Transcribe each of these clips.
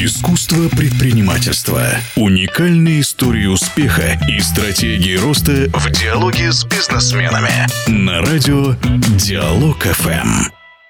Искусство предпринимательства. Уникальные истории успеха и стратегии роста в диалоге с бизнесменами. На радио Диалог ФМ.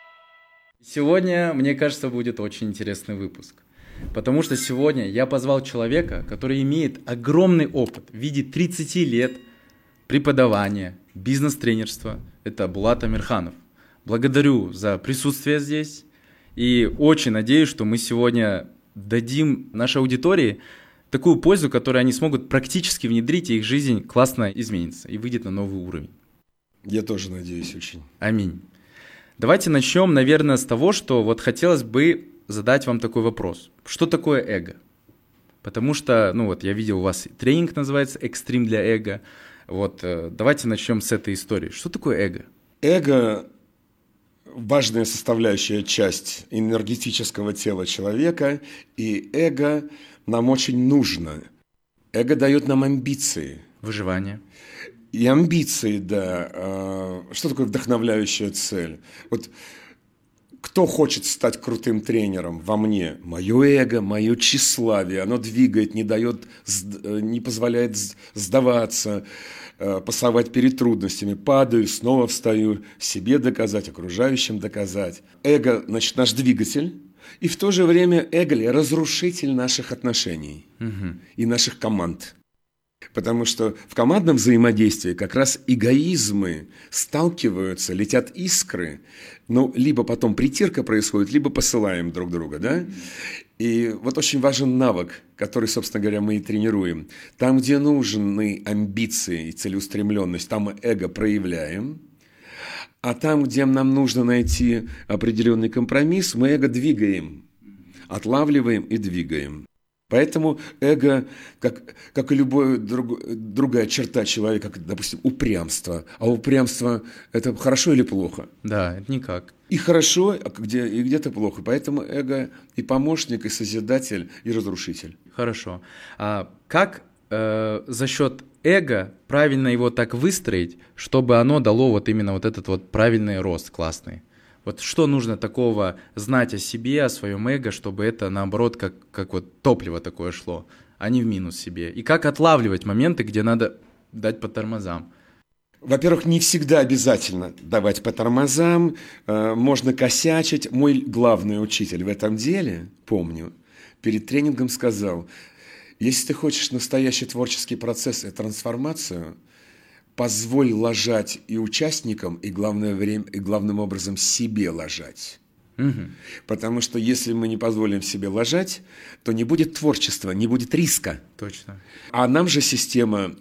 Сегодня, мне кажется, будет очень интересный выпуск. Потому что сегодня я позвал человека, который имеет огромный опыт в виде 30 лет преподавания, бизнес-тренерства. Это Булат Амирханов. Благодарю за присутствие здесь. И очень надеюсь, что мы сегодня дадим нашей аудитории такую пользу, которую они смогут практически внедрить, и их жизнь классно изменится и выйдет на новый уровень. Я тоже надеюсь очень. Аминь. Давайте начнем, наверное, с того, что вот хотелось бы задать вам такой вопрос. Что такое эго? Потому что, я видел, у вас тренинг называется «Экстрим для эго». Давайте начнем с этой истории. Что такое эго? Эго – важная составляющая часть энергетического тела человека, и эго нам очень нужно. Эго дает нам амбиции. Выживание. И амбиции, да. Что такое вдохновляющая цель? Вот кто хочет стать крутым тренером во мне? Мое эго, мое тщеславие. Оно двигает, не позволяет сдаваться, пасовать перед трудностями. Падаю, снова встаю, себе доказать, окружающим доказать. Эго, значит, наш двигатель. И в то же время эго – разрушитель наших отношений и наших команд. Потому что в командном взаимодействии как раз эгоизмы сталкиваются, летят искры, либо потом притирка происходит, либо посылаем друг друга, да? И вот очень важен навык, который, собственно говоря, мы и тренируем. Там, где нужны амбиции и целеустремленность, там эго проявляем, а там, где нам нужно найти определенный компромисс, мы эго двигаем, отлавливаем и двигаем. Поэтому эго, как и любая другая черта человека, как, допустим, упрямство. А упрямство – это хорошо или плохо? Да, это никак. И хорошо, и где-то плохо. Поэтому эго и помощник, и созидатель, и разрушитель. Хорошо. А как за счет эго правильно его так выстроить, чтобы оно дало именно этот правильный рост классный? Что нужно такого знать о себе, о своем эго, чтобы это, наоборот, как топливо такое шло, а не в минус себе? И как отлавливать моменты, где надо дать по тормозам? Во-первых, не всегда обязательно давать по тормозам, можно косячить. Мой главный учитель в этом деле, помню, перед тренингом сказал: если ты хочешь настоящий творческий процесс и трансформацию, позволь лажать и участникам, и главным образом себе лажать. Потому что если мы не позволим себе лажать, то не будет творчества, не будет риска. Точно. А нам же система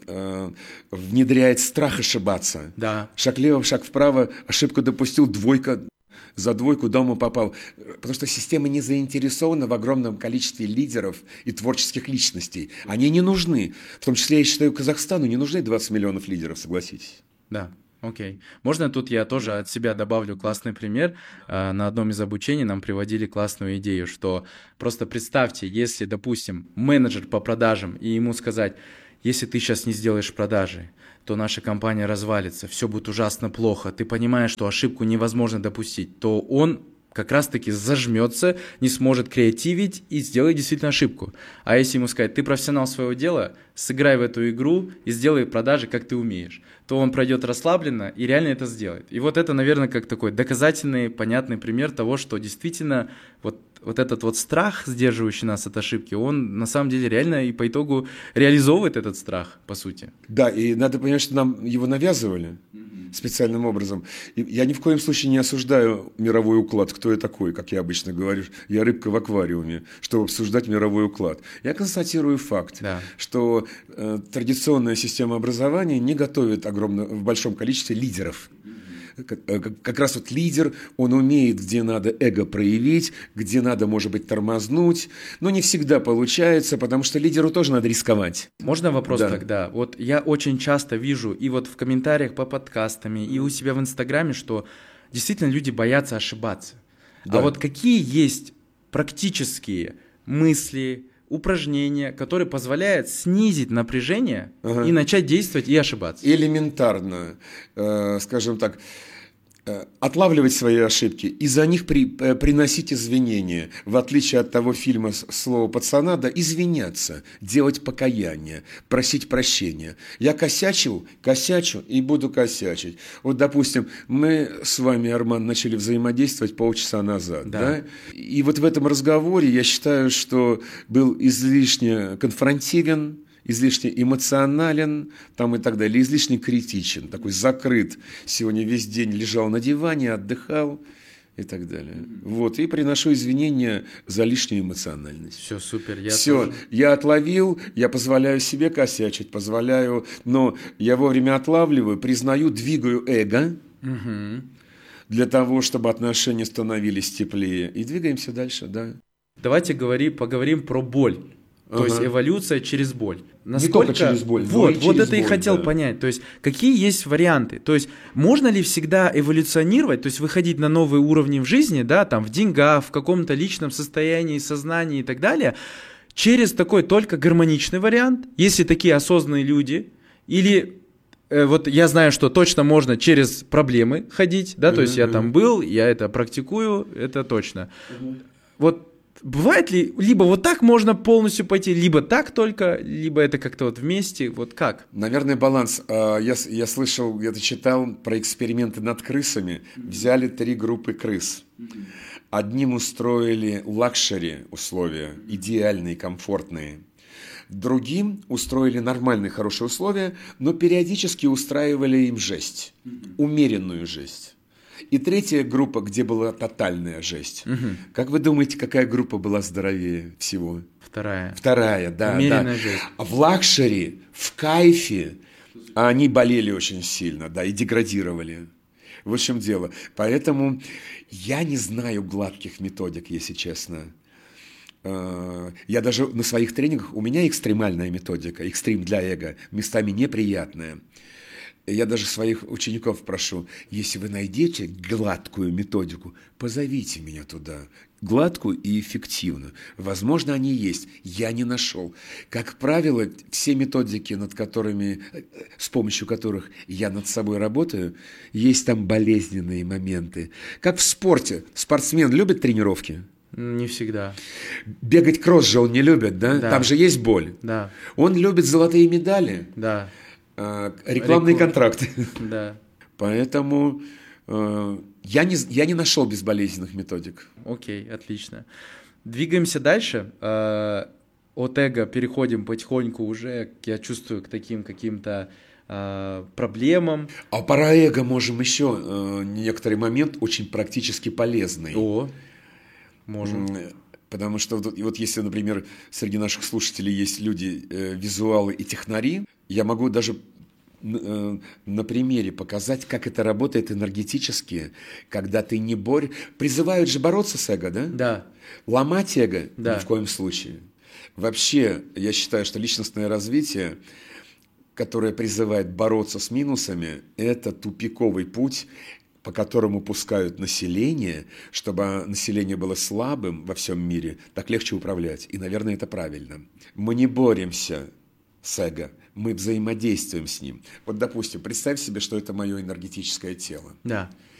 внедряет страх ошибаться. Да. Шаг влево, шаг вправо, ошибку допустил, двойка. За двойку дома попал. Потому что система не заинтересована в огромном количестве лидеров и творческих личностей. Они не нужны. В том числе, я считаю, Казахстану не нужны 20 миллионов лидеров, согласитесь. Да, окей. Можно тут я тоже от себя добавлю классный пример? На одном из обучений нам приводили классную идею, что просто представьте, если, допустим, менеджер по продажам, и ему сказать: если ты сейчас не сделаешь продажи, то наша компания развалится, все будет ужасно плохо, ты понимаешь, что ошибку невозможно допустить, то он как раз-таки зажмется, не сможет креативить и сделает действительно ошибку. А если ему сказать: ты профессионал своего дела, сыграй в эту игру и сделай продажи, как ты умеешь, то он пройдет расслабленно и реально это сделает. И это, наверное, как такой доказательный, понятный пример того, что действительно этот страх, сдерживающий нас от ошибки, он на самом деле реально и по итогу реализовывает этот страх, по сути. Да, и надо понять, что нам его навязывали специальным образом. И я ни в коем случае не осуждаю мировой уклад, кто я такой, как я обычно говорю. Я рыбка в аквариуме, чтобы обсуждать мировой уклад. Я констатирую факт, что традиционная система образования не готовит в большом количестве лидеров. Как раз лидер, он умеет, где надо эго проявить, где надо, может быть, тормознуть, но не всегда получается, потому что лидеру тоже надо рисковать. Можно вопрос тогда? Я очень часто вижу и в комментариях по подкастам, и у себя в Инстаграме, что действительно люди боятся ошибаться. Да. А какие есть практические мысли, упражнения, которые позволяют снизить напряжение и начать действовать и ошибаться? Элементарно, скажем так, отлавливать свои ошибки и за них приносить извинения. В отличие от того фильма «Слово пацана», да, извиняться, делать покаяние, просить прощения. Я косячу и буду косячить. Вот, допустим, мы с вами, Арман, начали взаимодействовать полчаса назад. Да. И вот в этом разговоре я считаю, что был излишне конфронтивен, излишне эмоционален там и так далее, излишне критичен, такой закрыт. Сегодня весь день лежал на диване, отдыхал и так далее. Вот, и приношу извинения за лишнюю эмоциональность. Все, супер. Я отловил, я позволяю себе косячить, но я вовремя отлавливаю, признаю, двигаю эго для того, чтобы отношения становились теплее. И двигаемся дальше, да. Давайте поговорим про боль. То есть эволюция через боль. Не только через боль, но и через вот это боль, и хотел понять. То есть какие есть варианты? То есть можно ли всегда эволюционировать, то есть выходить на новые уровни в жизни, да, там в деньгах, в каком-то личном состоянии, сознании и так далее, через такой только гармоничный вариант, если такие осознанные люди, или вот я знаю, что точно можно через проблемы ходить, да, то есть я там был, я это практикую, это точно. Вот бывает ли, либо вот так можно полностью пойти, либо так только, либо это как-то вот вместе, вот как? Наверное, баланс. Я слышал, где-то читал про эксперименты над крысами. Взяли 3 группы крыс. Одним устроили лакшери условия, идеальные, комфортные. Другим устроили нормальные, хорошие условия, но периодически устраивали им жесть, умеренную жесть. И 3-я группа, где была тотальная жесть. Как вы думаете, какая группа была здоровее всего? 2-я. 2-я, да. Умеренная жесть. А в лакшери, в кайфе они болели очень сильно, да, и деградировали. В общем дело. Поэтому я не знаю гладких методик, если честно. Я даже на своих тренингах, у меня экстремальная методика, экстрим для эго, местами неприятная. Я даже своих учеников прошу, если вы найдете гладкую методику, позовите меня туда. Гладкую и эффективную. Возможно, они есть. Я не нашел. Как правило, все методики, с помощью которых я над собой работаю, есть там болезненные моменты. Как в спорте. Спортсмен любит тренировки? Не всегда. Бегать кросс же он не любит, да? Там же есть боль. Да. Он любит золотые медали. Да. Рекламные контракты. Да. Поэтому я не нашел безболезненных методик. Окей, отлично. Двигаемся дальше. От эго переходим потихоньку уже, я чувствую, к таким каким-то проблемам. А про эго можем еще некоторый момент очень практически полезный. Можем. Потому что вот если, например, среди наших слушателей есть люди визуалы и технари, я могу даже на примере показать, как это работает энергетически, когда ты не призывают же бороться с эго, да? Да. Ломать эго ни в коем случае. Вообще, я считаю, что личностное развитие, которое призывает бороться с минусами, это тупиковый путь, по которому пускают население, чтобы население было слабым во всем мире, так легче управлять. И, наверное, это правильно. Мы не боремся с эго, мы взаимодействуем с ним. Вот, допустим, представь себе, что это мое энергетическое тело. Да.